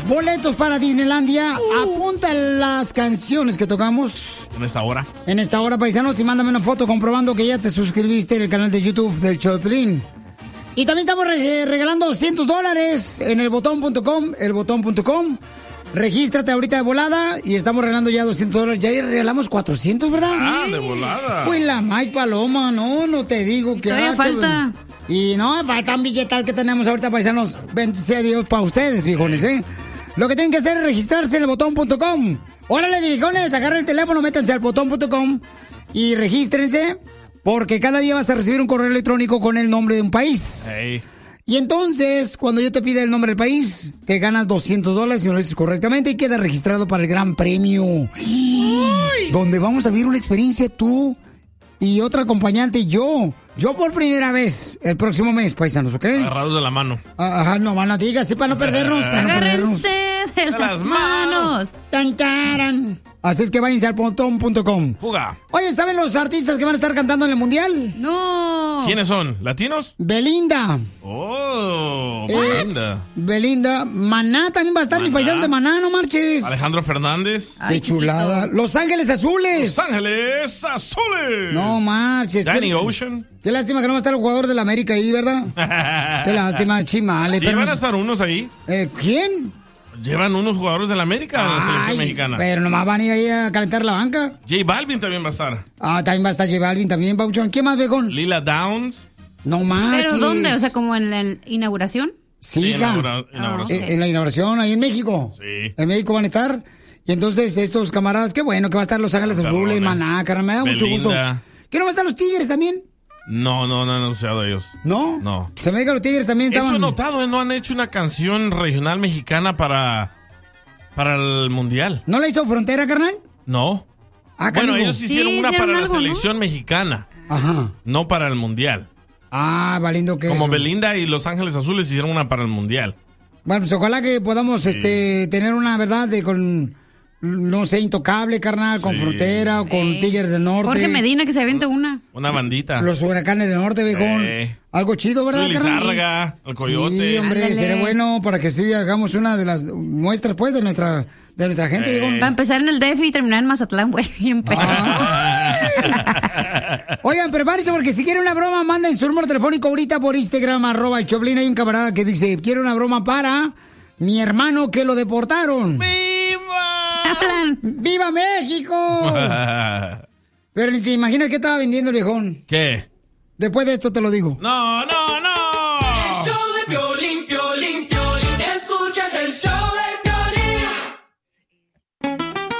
boletos para Disneylandia. Apunta las canciones que tocamos en esta hora. En esta hora, paisanos, y mándame una foto comprobando que ya te suscribiste en el canal de YouTube del show de Piolín. Y también estamos regalando $200 en elbotón.com. Regístrate ahorita de volada y estamos regalando ya $200. Ya regalamos 400, ¿verdad? Ah, de volada. Uy, la Mike Paloma, no te digo que... Todavía falta. Y no, falta un billetal que tenemos ahorita, paisanos. Bendito Dios para ustedes, viejones, ¿eh? Lo que tienen que hacer es registrarse en elbotón.com. Órale, viejones, agarren el teléfono, métanse al botón.com y regístrense, porque cada día vas a recibir un correo electrónico con el nombre de un país. Hey. Y entonces, cuando yo te pida el nombre del país, te ganas $200 si me lo dices correctamente y quedas registrado para el Gran Premio. ¡Ay! Donde vamos a vivir una experiencia tú y otra acompañante y yo. Yo por primera vez el próximo mes, paisanos, ¿ok? Agarrados de la mano. Ajá, no van a digas, así para no perdernos. Agárrense de las manos. Tan, taran. Así es que váyanse al botón.com. Fuga. Oye, ¿saben los artistas que van a estar cantando en el Mundial? No. ¿Quiénes son? ¿Latinos? Belinda. Oh, Belinda. Belinda. Maná también va a estar, mi paisano de Maná, no marches. Alejandro Fernández. Qué chulada. Los Ángeles Azules. Los Ángeles Azules. No marches. Danny Ocean. Qué lástima que no va a estar el jugador de la América ahí, ¿verdad? Qué lástima, chimale. Sí, pero van a estar unos ahí. ¿Quién? Llevan unos jugadores de la América en la selección mexicana. Pero nomás van a ir ahí a calentar la banca. J Balvin también va a estar. También va a estar J Balvin también, Pauchón. ¿Quién más, viejón? Lila Downs. No marches. ¿Pero dónde? O sea, como en la inauguración. Sí, en la inauguración. En la inauguración, ahí en México. Sí. En México van a estar. Y entonces estos camaradas, qué bueno que va a estar Los Ángeles Azules, Maná, carnal, me da mucho gusto. ¿Qué no va a estar los Tigres también? No han anunciado ellos. ¿No? No. Se me diga los Tigres también estaban... Eso he notado, no han hecho una canción regional mexicana para el Mundial. ¿No la hizo Frontera, carnal? No. Bueno, ellos hicieron una para la selección mexicana. Ajá. No para el Mundial. Valiendo que Como eso. Belinda y Los Ángeles Azules hicieron una para el Mundial. Bueno, pues ojalá que podamos tener una verdad con... No sé, Intocable, carnal, con Frontera o con Tigres del Norte. Jorge Medina, que se avienta una. Una bandita. Los Huracanes del Norte, viejón. Algo chido, ¿verdad, carnal? Lizárraga, el Coyote. Sí, hombre, Ándale. sería bueno para que sí hagamos una de las muestras, pues, de nuestra gente, viejón. Va a empezar en el DF y terminar en Mazatlán, güey. Bien Oigan, prepárense porque si quieren una broma, manden su número telefónico ahorita por Instagram, @el Choplin. Hay un camarada que dice, quiero una broma para mi hermano que lo deportaron. ¡Viva México! Pero ni te imaginas qué estaba vendiendo el viejón. ¿Qué? Después de esto te lo digo. No. El show de